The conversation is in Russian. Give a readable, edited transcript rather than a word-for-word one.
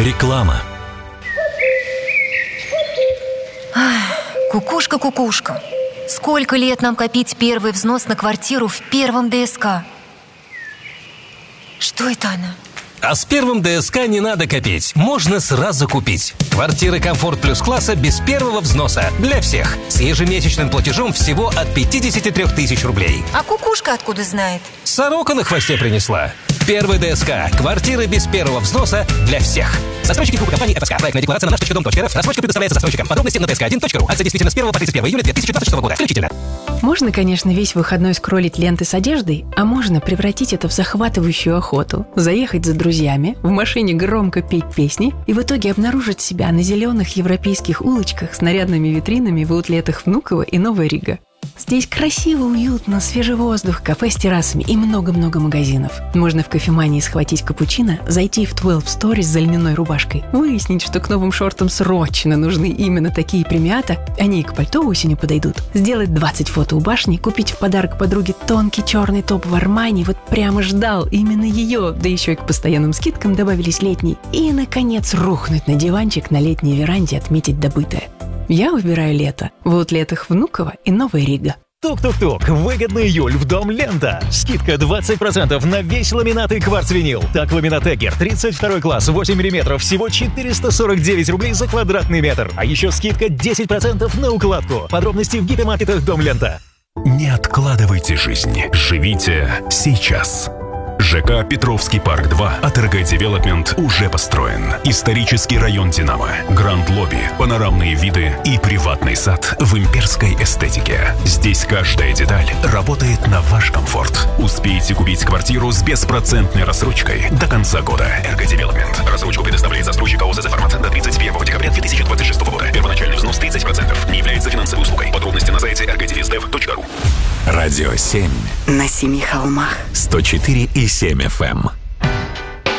Реклама. Кукушка, кукушка, сколько лет нам копить первый взнос на квартиру в первом ДСК? Что это она? А с первым ДСК не надо копить, можно сразу купить. Квартиры «Комфорт Плюс» класса без первого взноса для всех. С ежемесячным платежом всего от 53 тысяч рублей. А кукушка откуда знает? Сорока на хвосте принесла. Первый ДСК. Квартиры без первого взноса для всех. Застройщики группы компании ФСК. Проектная декларация на наш.дом.рф. Рассрочка предоставляется застройщикам. Подробности на tsk1.ru. Акция действительно с 1 по 31 июля 2026 года. Включительно. Можно, конечно, весь выходной скроллить ленты с одеждой, а можно превратить это в захватывающую охоту. Заехать за друзьями, в машине громко петь песни и в итоге обнаружить себя на зеленых европейских улочках с нарядными витринами в аутлетах Внуково и Новая Рига. Здесь красиво, уютно, свежий воздух, кафе с террасами и много-много магазинов. Можно в кофемании схватить капучино, зайти в 12 Stories за льняной рубашкой, выяснить, что к новым шортам срочно нужны именно такие премиата, они и к пальто осенью подойдут, сделать 20 фото у башни, купить в подарок подруге тонкий черный топ в Армани, вот прямо ждал именно ее, да еще и к постоянным скидкам добавились летние, и, наконец, рухнуть на диванчик на летней веранде отметить добытое. Я выбираю лето. В аутлетах Внуково и Новая Рига. Тук-тук-тук. Выгодный июль в Дом Лента. Скидка 20% на весь ламинат и кварцвинил. Так, ламинат Эггер, 32 класс, 8 мм, всего 449 рублей за квадратный метр. А еще скидка 10% на укладку. Подробности в гипермаркетах Дом Лента. Не откладывайте жизнь. Живите сейчас. ЖК «Петровский парк 2» от РГ Девелопмент уже построен. Исторический район Динамо, гранд-лобби, панорамные виды и приватный сад в имперской эстетике. Здесь каждая деталь работает на ваш комфорт. Успейте купить квартиру с беспроцентной рассрочкой до конца года. РГ Девелопмент. Рассрочку предоставляет застройщик ОЗ «Формат» до 31 декабря 2026 года. Первоначальный взнос 30%. Не является финансовой услугой. Подробности на сайте rgdevsdev.ru. Радио 7. На 7 холмах. 104,7 FM.